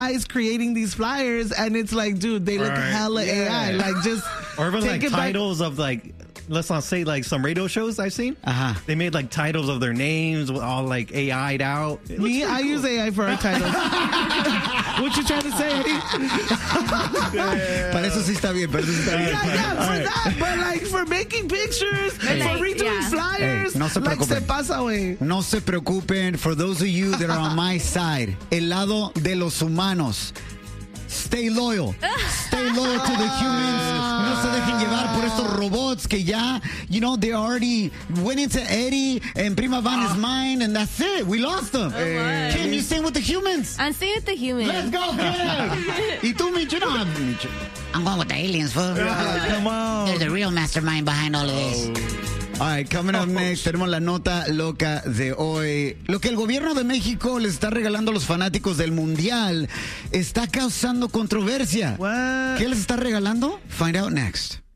is creating these flyers, and it's like, dude, they look hella AI. Like, just or even take like it titles back. of like, let's not say like some radio shows I've seen. They made like titles of their names all like AI'd out. Me, I use AI for our titles. What you trying to say? Para eso sí está bien. Para eso sí está bien. Yeah, for that. But like for making pictures and for redoing flyers, no se like preocupen. se pasa, güey. No se preocupen. For those of you that are on my side, el lado de los humanos. Stay loyal. Stay loyal to the humans. No se dejen llevar por estos robots que ya, they already went into Eddie and Prima Van's mind, and that's it. We lost them. Kim, you staying with the humans? I'm staying with the humans. Let's go, Kim. Y tú, Micho, no. I'm going with the aliens, fool. Come on. They're the real mastermind behind all of this. All right, coming up next, tenemos la nota loca de hoy. Lo que el gobierno de México les está regalando a los fanáticos del Mundial está causando controversia. What? ¿Qué les está regalando? Find out next.